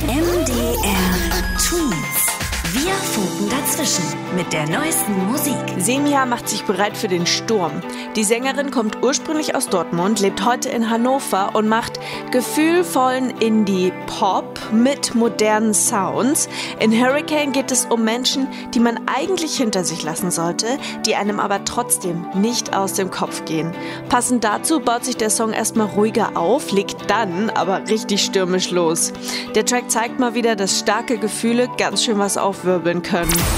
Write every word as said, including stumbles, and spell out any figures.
M D R Twins. Wir funken dazwischen mit der neuesten Musik. Semia macht sich bereit für den Sturm. Die Sängerin kommt ursprünglich aus Dortmund, lebt heute in Hannover und macht gefühlvollen Indie-Pop mit modernen Sounds. In Hurricane geht es um Menschen, die man eigentlich hinter sich lassen sollte, die einem aber trotzdem nicht aus dem Kopf gehen. Passend dazu baut sich der Song erstmal ruhiger auf, legt dann aber richtig stürmisch los. Der Track zeigt mal wieder, dass starke Gefühle ganz schön was aufwirbeln können.